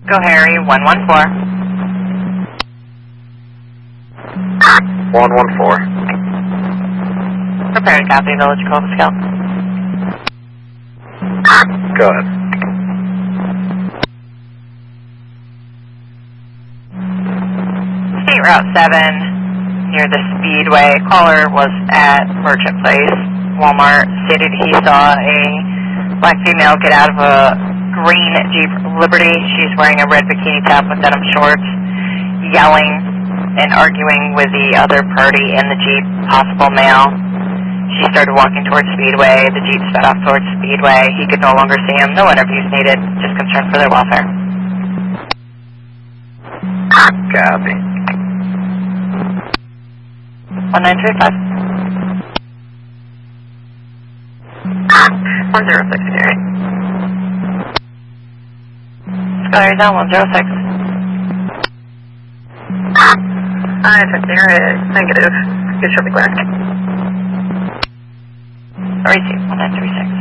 Go Harry, 114. 114. Prepare to copy, Village Cobus Scout. Go ahead. State Route 7, near the Speedway. Caller was at Merchant Place, Walmart. Stated he saw a black female get out of a green Jeep Liberty. She's wearing a red bikini top with denim shorts, yelling and arguing with the other party in the Jeep, possible male. She started walking towards Speedway. The Jeep sped off towards Speedway. He could no longer see him. No interviews needed. Just concerned for their welfare. Copy. 1935. 106, Gary. Skyler down, 106. I took the area negative. Good, show me clear. 32, 1936.